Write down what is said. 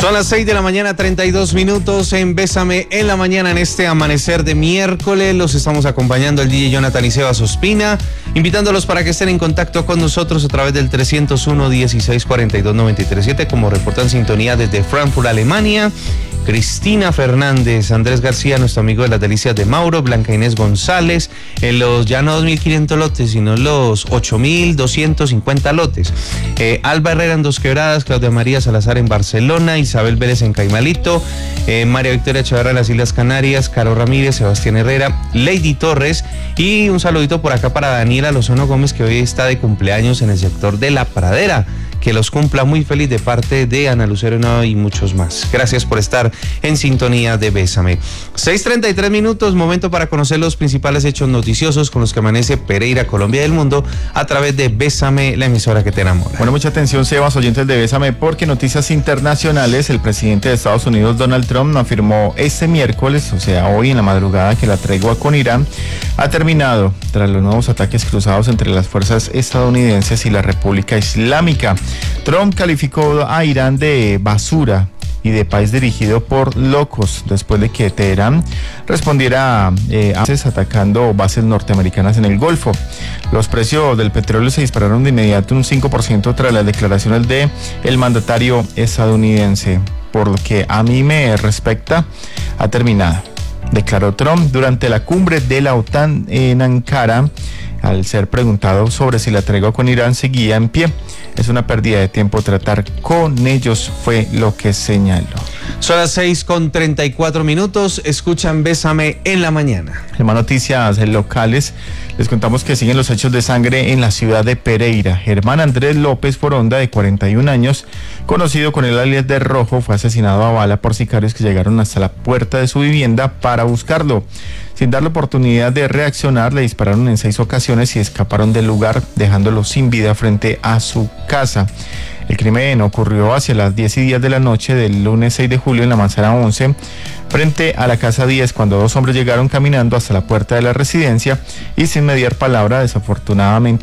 Son las 6 de la mañana, 32 minutos en Bésame en la mañana en este amanecer de miércoles. Los estamos acompañando el DJ Jonathan y Sebas Ospina, invitándolos para que estén en contacto con nosotros a través del 301-1642-937, como reportan sintonía desde Frankfurt, Alemania. Cristina Fernández, Andrés García, nuestro amigo de las delicias de Mauro, Blanca Inés González, en los ya no 2.500 lotes, sino los 8.250 lotes. Alba Herrera en Dos Quebradas, Claudia María Salazar en Barcelona, Isabel Vélez en Caimalito, María Victoria Chavarra en las Islas Canarias, Caro Ramírez, Sebastián Herrera, Lady Torres, y un saludito por acá para Daniela Lozano Gómez, que hoy está de cumpleaños en el sector de La Pradera. Que los cumpla muy feliz de parte de Ana Lucero y muchos más. Gracias por estar en sintonía de Bésame. 6:33 minutos, momento para conocer los principales hechos noticiosos con los que amanece Pereira, Colombia y el mundo a través de Bésame, la emisora que te enamora. Bueno, mucha atención, Sebas, oyentes de Bésame, porque noticias internacionales, el presidente de Estados Unidos, Donald Trump, afirmó este miércoles, o sea, hoy en la madrugada, que la tregua con Irán ha terminado tras los nuevos ataques cruzados entre las fuerzas estadounidenses y la República Islámica. Trump calificó a Irán de basura y de país dirigido por locos después de que Teherán respondiera atacando bases norteamericanas en el Golfo. Los precios del petróleo se dispararon de inmediato un 5% tras las declaraciones del mandatario estadounidense. Por lo que a mí me respecta, ha terminado, declaró Trump durante la cumbre de la OTAN en Ankara, al ser preguntado sobre si la tregua con Irán seguía en pie. Es una pérdida de tiempo tratar con ellos, fue lo que señaló. Son las 6:34 minutos, escuchan Bésame en la mañana. En más noticias locales, les contamos que siguen los hechos de sangre en la ciudad de Pereira. Germán Andrés López Foronda, de 41 años, conocido con el alias de Rojo, fue asesinado a bala por sicarios que llegaron hasta la puerta de su vivienda para buscarlo. Sin darle oportunidad de reaccionar, le dispararon en 6 ocasiones y escaparon del lugar, dejándolo sin vida frente a su casa. El crimen ocurrió hacia las 10:10 de la noche del lunes 6 de julio en la manzana 11, frente a la casa 10, cuando 2 hombres llegaron caminando hasta la puerta de la residencia y sin mediar palabra, desafortunadamente,